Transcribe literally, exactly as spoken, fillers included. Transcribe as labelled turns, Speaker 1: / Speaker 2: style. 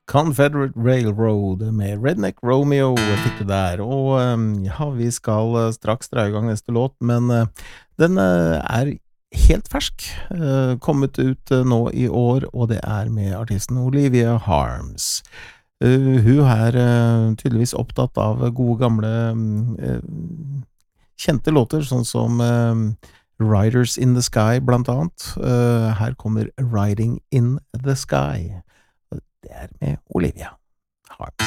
Speaker 1: Confederate Railroad med Redneck Romeo fikk du der, og um, ja, vi skal uh, straks dra i gang neste låt, men uh, den uh, er helt fersk, uh, kommet ut uh, nå i år, og det er med artisten Olivia Harms. Uh, hun er uh, tydeligvis opptatt av gode gamle uh, kjente låter, sånn som uh, Riders in the Sky blant annet. Uh, her kommer Riding in the Sky. Det er med Olivia Harms.